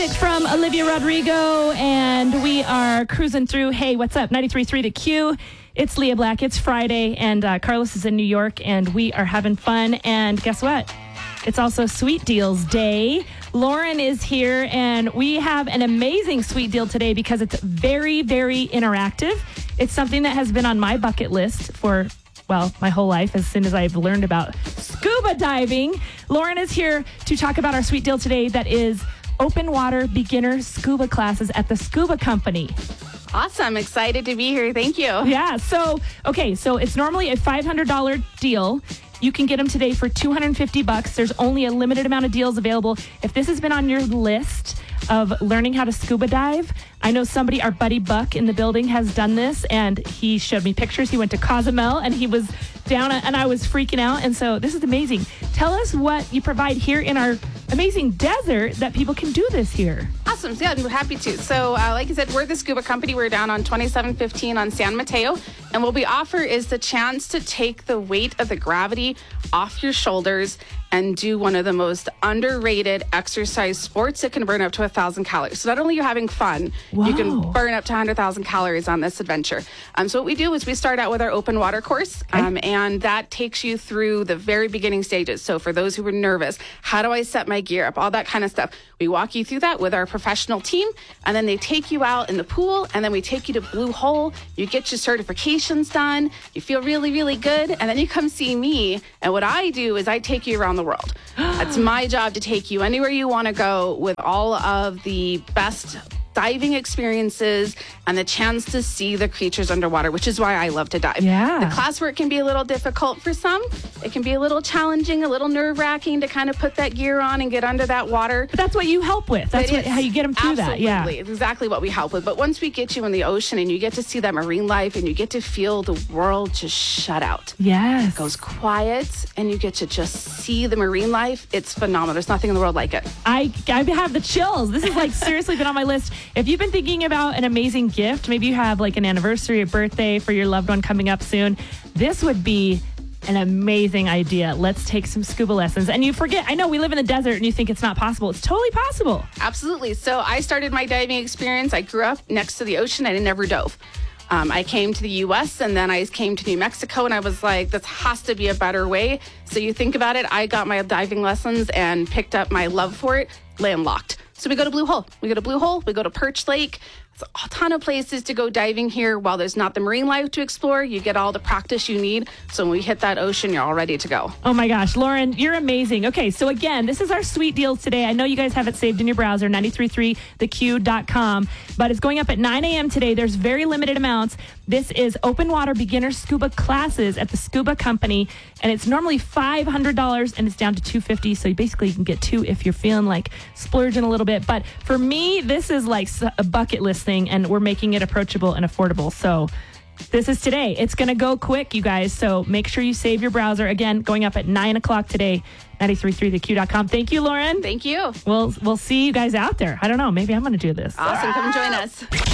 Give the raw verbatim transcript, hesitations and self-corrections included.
music from Olivia Rodrigo, and we are cruising through. Hey, what's up? ninety-three point three The Q. It's Leah Black. It's Friday, and uh, Carlos is in New York, and we are having fun. And guess what? It's also Sweet Deals Day. Lauren is here, and we have an amazing sweet deal today because it's very, very interactive. It's something that has been on my bucket list for, well, my whole life as soon as I've learned about scuba diving. Lauren is here to talk about our sweet deal today that is open water beginner scuba classes at the Scuba Company. Awesome. Excited to be here. Thank you. Yeah. So, okay. So it's normally a five hundred dollars deal. You can get them today for two hundred fifty bucks. There's only a limited amount of deals available. If this has been on your list of learning how to scuba dive, I know somebody, our buddy Buck in the building, has done this, and he showed me pictures. He went to Cozumel, and he was down, and I was freaking out. And so this is amazing. Tell us what you provide here in our amazing desert that people can do this here. Awesome. Yeah, I'm happy to. So, uh, like I said, we're the Scuba Company. We're down on twenty-seven fifteen on San Mateo. And what we offer is the chance to take the weight of the gravity off your shoulders and do one of the most underrated exercise sports that can burn up to one thousand calories. So not only are you having fun, Whoa. you can burn up to one hundred thousand calories on this adventure. Um, so what we do is we start out with our open water course, um, and that takes you through the very beginning stages. So for those who are nervous, how do I set my gear up, all that kind of stuff. We walk you through that with our professional team, and then they take you out in the pool, and then we take you to Blue Hole. You get your certifications done. You feel really, really good, and then you come see me, and what I do is I take you around the world. It's my job to take you anywhere you want to go with all of the best diving experiences and the chance to see the creatures underwater, which is why I love to dive. Yeah. The classwork can be a little difficult for some. It can be a little challenging, a little nerve-wracking to kind of put that gear on and get under that water. But that's what you help with. That's what, how you get them through that. Yeah. Absolutely. It's exactly what we help with. But once we get you in the ocean and you get to see that marine life and you get to feel the world just shut out. Yes. It goes quiet and you get to just see the marine life. It's phenomenal. There's nothing in the world like it. I, I have the chills. This has like seriously been on my list. If you've been thinking about an amazing gift, maybe you have like an anniversary, a birthday for your loved one coming up soon, this would be an amazing idea. Let's take some scuba lessons. And you forget, I know we live in the desert and you think it's not possible. It's totally possible. Absolutely. So I started my diving experience. I grew up next to the ocean and I never dove. Um, I came to the U S and then I came to New Mexico and I was like, this has to be a better way. So you think about it, I got my diving lessons and picked up my love for it, landlocked. So we go to Blue Hole. We go to Blue Hole. We go to Perch Lake. There's a ton of places to go diving here. While there's not the marine life to explore, you get all the practice you need. So when we hit that ocean, you're all ready to go. Oh my gosh, Lauren, you're amazing. Okay, so again, this is our sweet deals today. I know you guys have it saved in your browser, nine three three the q dot com, but it's going up at nine a.m. today. There's very limited amounts. This is open water beginner scuba classes at the Scuba Company, and it's normally five hundred dollars, and it's down to two hundred fifty dollars. So you basically you can get two if you're feeling like splurging a little bit. But for me, this is like a bucket list thing, and we're making it approachable and affordable. So this is today. It's going to go quick, you guys. So make sure you save your browser. Again, going up at nine o'clock today, nine three three the q dot com. Thank you, Lauren. Thank you. We'll, we'll see you guys out there. I don't know. Maybe I'm going to do this. Awesome. Come join us.